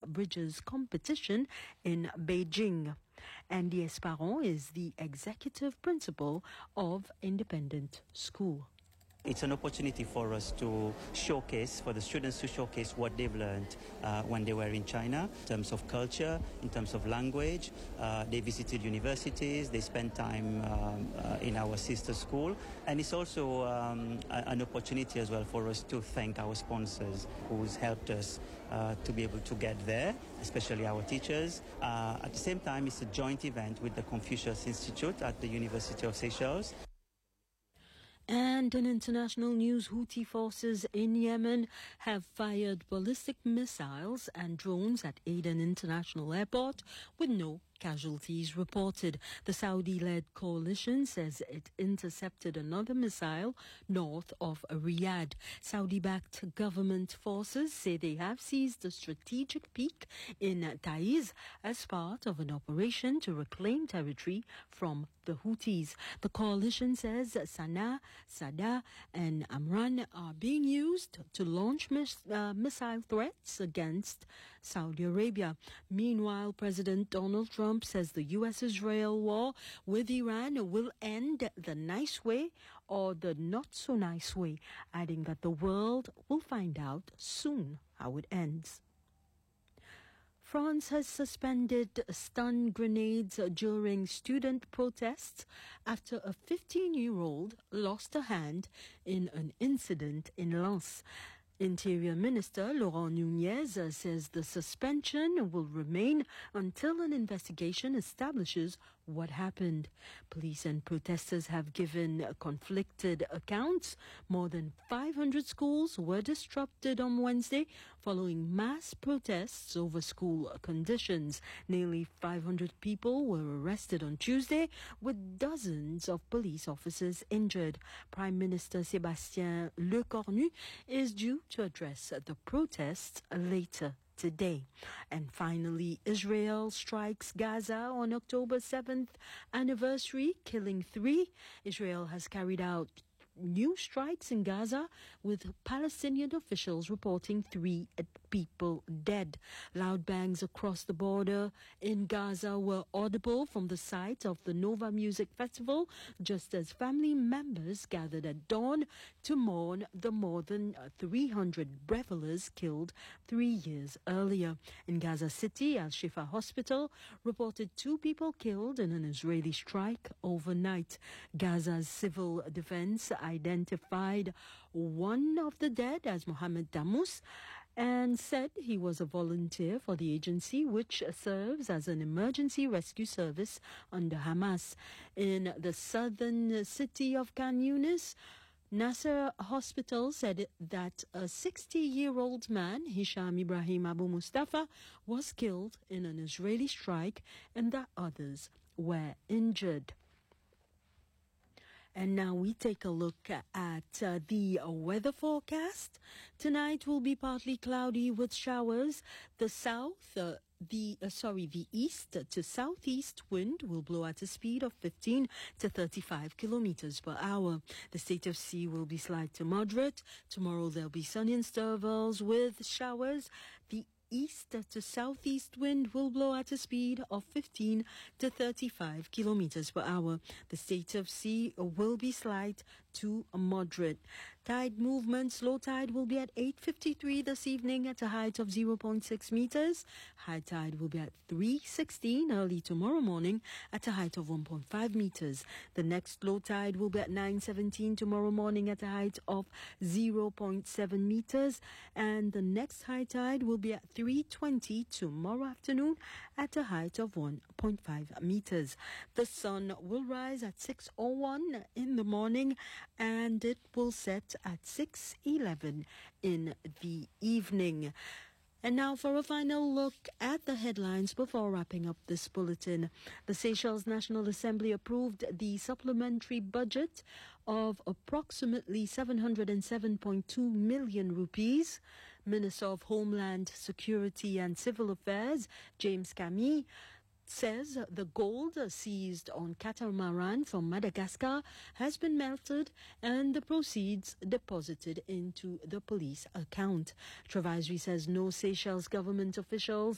Bridges competition in Beijing. Andy Esparon is the executive principal of Independent School. It's an opportunity for us to showcase, for the students to showcase what they've learned when they were in China, in terms of culture, in terms of language. They visited universities, they spent time in our sister school. And it's also an opportunity as well for us to thank our sponsors who's helped us to be able to get there, especially our teachers. At the same time, it's a joint event with the Confucius Institute at the University of Seychelles. And in international news, Houthi forces in Yemen have fired ballistic missiles and drones at Aden International Airport with no casualties reported. The Saudi-led coalition says it intercepted another missile north of Riyadh. Saudi-backed government forces say they have seized a strategic peak in Taiz as part of an operation to reclaim territory from the Houthis. The coalition says Sana'a, Sada and Amran are being used to launch missile threats against Saudi Arabia. Meanwhile, President Donald Trump says the U.S.-Israel war with Iran will end the nice way or the not-so-nice way, adding that the world will find out soon how it ends. France has suspended stun grenades during student protests after a 15-year-old lost a hand in an incident in Lens. Interior Minister Laurent Nunez says the suspension will remain until an investigation establishes what happened. Police and protesters have given conflicted accounts. More than 500 schools were disrupted on Wednesday following mass protests over school conditions. Nearly 500 people were arrested on Tuesday, with dozens of police officers injured. Prime Minister Sébastien Lecornu is due to address the protests later today. And finally, Israel strikes Gaza on October 7th anniversary, killing 3. Israel has carried out new strikes in Gaza, with Palestinian officials reporting 3 people dead. Loud bangs across the border in Gaza were audible from the site of the Nova Music Festival, just as family members gathered at dawn to mourn the more than 300 revelers killed 3 years earlier. In Gaza City, Al-Shifa Hospital reported 2 people killed in an Israeli strike overnight. Gaza's civil defense identified one of the dead as Mohammed Damus and said he was a volunteer for the agency, which serves as an emergency rescue service under Hamas. In the southern city of Khan Yunis, Nasser Hospital said that a 60-year-old man, Hisham Ibrahim Abu Mustafa, was killed in an Israeli strike and that others were injured. And now we take a look at the weather forecast. Tonight will be partly cloudy with showers. The east to southeast wind will blow at a speed of 15 to 35 kilometers per hour. The state of sea will be slight to moderate. Tomorrow there'll be sunny intervals with showers. The east to southeast wind will blow at a speed of 15 to 35 kilometers per hour. The state of sea will be slight to moderate. Tide movements, low tide will be at 8:53 this evening at a height of 0.6 meters. High tide will be at 3:16 early tomorrow morning at a height of 1.5 meters. The next low tide will be at 9:17 tomorrow morning at a height of 0.7 meters. And the next high tide will be at 3:20 tomorrow afternoon at a height of 1.5 meters. The sun will rise at 6:01 in the morning and it will set at 6:11 in the evening. And now for a final look at the headlines before wrapping up this bulletin. The Seychelles National Assembly approved the supplementary budget of approximately 707.2 million rupees. Minister of Homeland Security and Civil Affairs, James Camille, says the gold seized on catamaran from Madagascar has been melted and the proceeds deposited into the police account. Travasri says no Seychelles government officials